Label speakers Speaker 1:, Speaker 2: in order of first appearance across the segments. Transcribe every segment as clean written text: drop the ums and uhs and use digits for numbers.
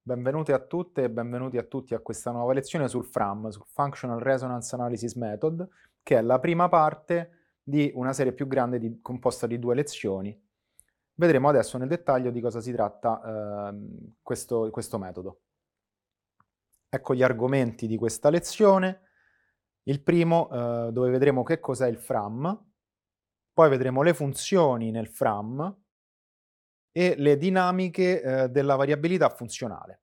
Speaker 1: Benvenute a tutte e benvenuti a tutti a questa nuova lezione sul FRAM, sul Functional Resonance Analysis Method, che è la prima parte di una serie più grande composta di 2 lezioni. Vedremo adesso nel dettaglio di cosa si tratta questo metodo. Ecco gli argomenti di questa lezione. Il primo, dove vedremo che cos'è il FRAM, poi vedremo le funzioni nel FRAM e le dinamiche della variabilità funzionale.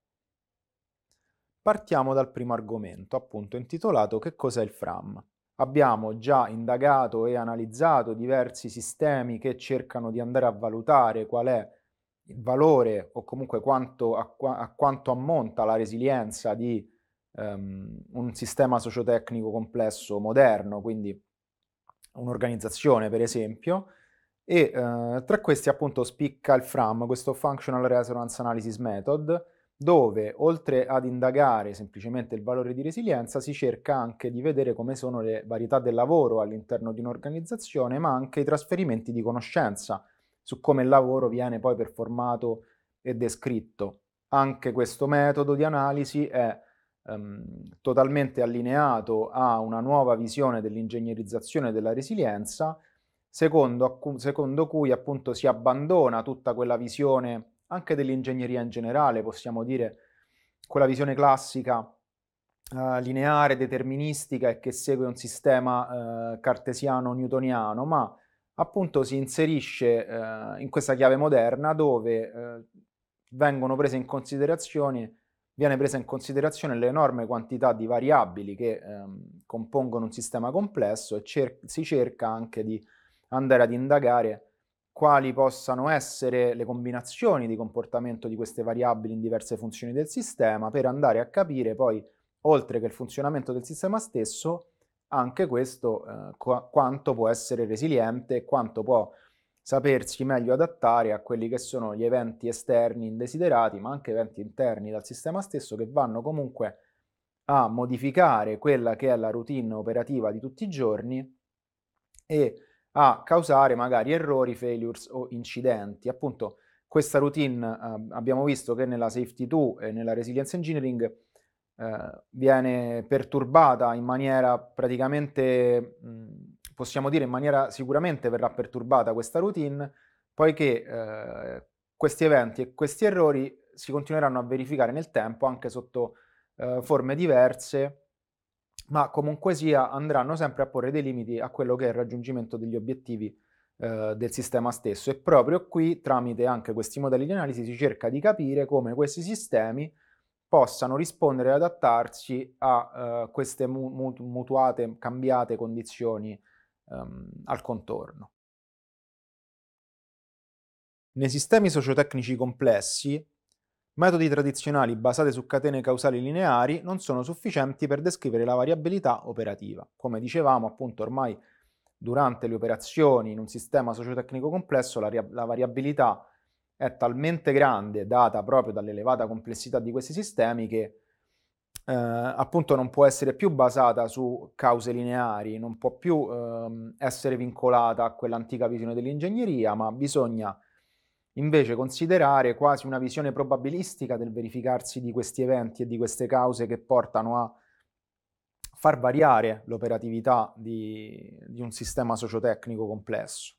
Speaker 1: Partiamo dal primo argomento, appunto intitolato "Che cos'è il FRAM?". Abbiamo già indagato e analizzato diversi sistemi che cercano di andare a valutare qual è il valore o comunque a quanto ammonta la resilienza di un sistema sociotecnico complesso moderno, quindi un'organizzazione per esempio, e tra questi appunto spicca il FRAM, questo Functional Resonance Analysis Method, dove oltre ad indagare semplicemente il valore di resilienza, si cerca anche di vedere come sono le varietà del lavoro all'interno di un'organizzazione, ma anche i trasferimenti di conoscenza su come il lavoro viene poi performato e descritto. Anche questo metodo di analisi è totalmente allineato a una nuova visione dell'ingegnerizzazione della resilienza, secondo cui appunto si abbandona tutta quella visione anche dell'ingegneria in generale, possiamo dire quella visione classica, lineare, deterministica e che segue un sistema cartesiano-newtoniano, ma appunto si inserisce in questa chiave moderna dove vengono prese in considerazione viene presa in considerazione l'enorme quantità di variabili che compongono un sistema complesso e si cerca anche di andare ad indagare quali possano essere le combinazioni di comportamento di queste variabili in diverse funzioni del sistema, per andare a capire poi, oltre che il funzionamento del sistema stesso, anche questo quanto può essere resiliente e quanto può sapersi meglio adattare a quelli che sono gli eventi esterni indesiderati, ma anche eventi interni dal sistema stesso che vanno comunque a modificare quella che è la routine operativa di tutti i giorni e a causare magari errori, failures o incidenti. Appunto, questa routine abbiamo visto che nella Safety 2 e nella Resilience Engineering viene perturbata in maniera praticamente, possiamo dire in maniera sicuramente verrà perturbata questa routine, poiché questi eventi e questi errori si continueranno a verificare nel tempo anche sotto forme diverse, ma comunque sia andranno sempre a porre dei limiti a quello che è il raggiungimento degli obiettivi del sistema stesso. E proprio qui, tramite anche questi modelli di analisi, si cerca di capire come questi sistemi possano rispondere e adattarsi a queste mutuate, cambiate condizioni al contorno. Nei sistemi sociotecnici complessi, metodi tradizionali basati su catene causali lineari non sono sufficienti per descrivere la variabilità operativa. Come dicevamo, appunto, ormai durante le operazioni in un sistema sociotecnico complesso la variabilità è talmente grande, data proprio dall'elevata complessità di questi sistemi, che appunto non può essere più basata su cause lineari, non può più essere vincolata a quell'antica visione dell'ingegneria, ma bisogna invece considerare quasi una visione probabilistica del verificarsi di questi eventi e di queste cause che portano a far variare l'operatività di un sistema sociotecnico complesso.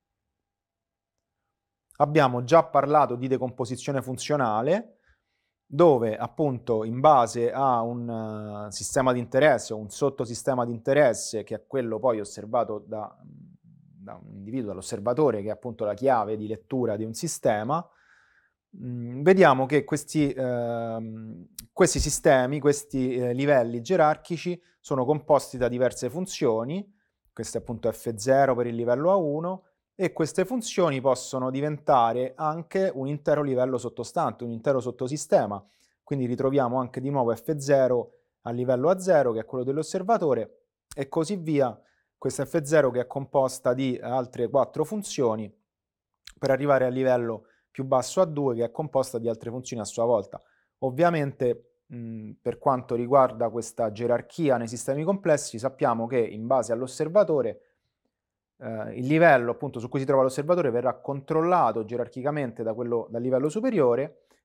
Speaker 1: Abbiamo già parlato di decomposizione funzionale, dove appunto in base a un sistema di interesse o un sottosistema di interesse, che è quello poi osservato da un individuo, dall'osservatore, che è appunto la chiave di lettura di un sistema, vediamo che questi sistemi, questi livelli gerarchici sono composti da diverse funzioni. Questo è appunto F0 per il livello A1, e queste funzioni possono diventare anche un intero livello sottostante, un intero sottosistema. Quindi ritroviamo anche di nuovo F0 a livello A0, che è quello dell'osservatore, e così via. Questa F0 che è composta di altre 4 funzioni, per arrivare al livello più basso A2, che è composta di altre funzioni a sua volta. Ovviamente, per quanto riguarda questa gerarchia nei sistemi complessi, sappiamo che in base all'osservatore il livello appunto su cui si trova l'osservatore verrà controllato gerarchicamente dal livello superiore,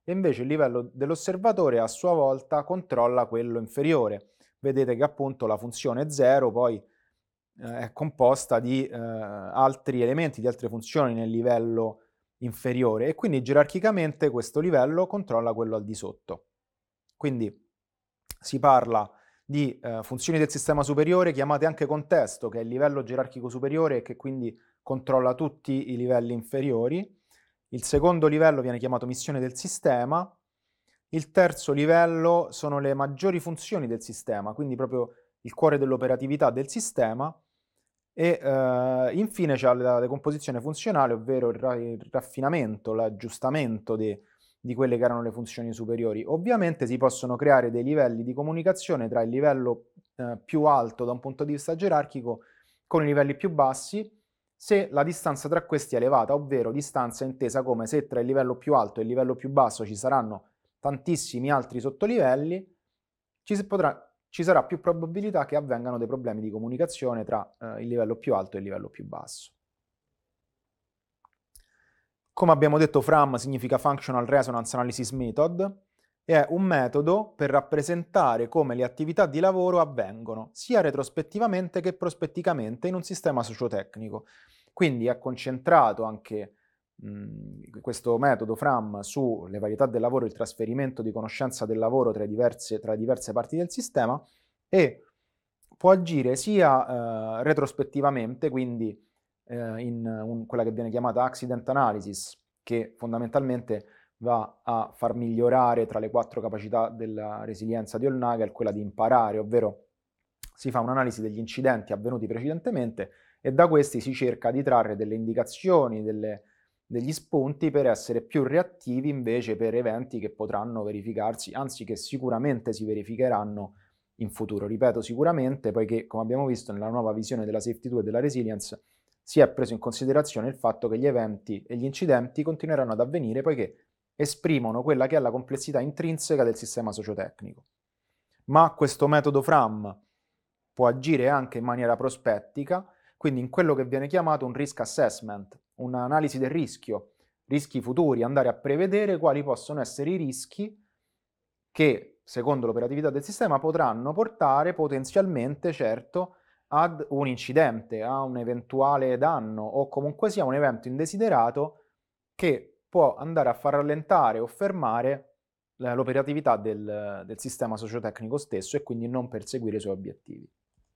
Speaker 1: e invece il livello dell'osservatore a sua volta controlla quello inferiore. Vedete che appunto la funzione 0 poi è composta di altri elementi, di altre funzioni nel livello inferiore e quindi gerarchicamente questo livello controlla quello al di sotto. Quindi si parla di funzioni del sistema superiore chiamate anche contesto, che è il livello gerarchico superiore e che quindi controlla tutti i livelli inferiori. Il secondo livello viene chiamato missione del sistema. Il terzo livello sono le maggiori funzioni del sistema, quindi proprio il cuore dell'operatività del sistema. E infine c'è la decomposizione funzionale, ovvero il raffinamento, l'aggiustamento di quelle che erano le funzioni superiori. Ovviamente si possono creare dei livelli di comunicazione tra il livello più alto da un punto di vista gerarchico con i livelli più bassi se la distanza tra questi è elevata, ovvero distanza intesa come se tra il livello più alto e il livello più basso ci saranno tantissimi altri sottolivelli, ci sarà più probabilità che avvengano dei problemi di comunicazione tra il livello più alto e il livello più basso. Come abbiamo detto, FRAM significa Functional Resonance Analysis Method, e è un metodo per rappresentare come le attività di lavoro avvengono, sia retrospettivamente che prospetticamente in un sistema sociotecnico. Quindi è concentrato anche questo metodo FRAM sulle varietà del lavoro e il trasferimento di conoscenza del lavoro tra diverse parti del sistema e può agire sia retrospettivamente, quindi in quella che viene chiamata accident analysis, che fondamentalmente va a far migliorare tra le 4 capacità della resilienza di Hollnagel quella di imparare, ovvero si fa un'analisi degli incidenti avvenuti precedentemente e da questi si cerca di trarre delle indicazioni, degli spunti per essere più reattivi invece per eventi che potranno verificarsi, anzi che sicuramente si verificheranno in futuro. Ripeto sicuramente, poiché come abbiamo visto nella nuova visione della Safety 2 e della Resilience si è preso in considerazione il fatto che gli eventi e gli incidenti continueranno ad avvenire poiché esprimono quella che è la complessità intrinseca del sistema sociotecnico. Ma questo metodo FRAM può agire anche in maniera prospettica, quindi in quello che viene chiamato un risk assessment, un'analisi del rischio, rischi futuri, andare a prevedere quali possono essere i rischi che, secondo l'operatività del sistema, potranno portare potenzialmente, certo, ad un incidente, a un eventuale danno o comunque sia un evento indesiderato che può andare a far rallentare o fermare l'operatività del sistema sociotecnico stesso e quindi non perseguire i suoi obiettivi.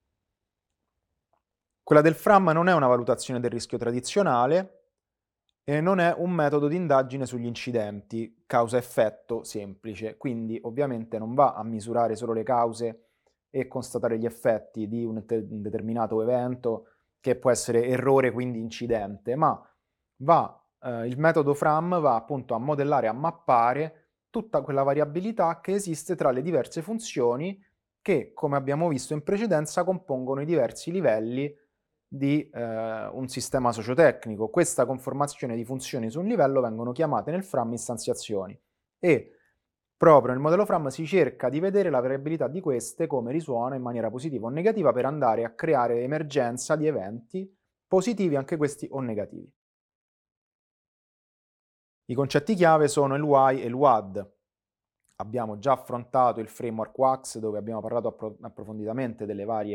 Speaker 1: Quella del FRAM non è una valutazione del rischio tradizionale e non è un metodo di indagine sugli incidenti, causa-effetto semplice, quindi ovviamente non va a misurare solo le cause e constatare gli effetti di un determinato evento che può essere errore, quindi incidente, ma il metodo FRAM va appunto a modellare, a mappare tutta quella variabilità che esiste tra le diverse funzioni che, come abbiamo visto in precedenza, compongono i diversi livelli di un sistema sociotecnico. Questa conformazione di funzioni su un livello vengono chiamate nel FRAM istanziazioni e proprio nel modello FRAM si cerca di vedere la variabilità di queste come risuona in maniera positiva o negativa per andare a creare emergenza di eventi positivi anche questi o negativi. I concetti chiave sono il why e il what. Abbiamo già affrontato il framework WAX dove abbiamo parlato approfonditamente delle varie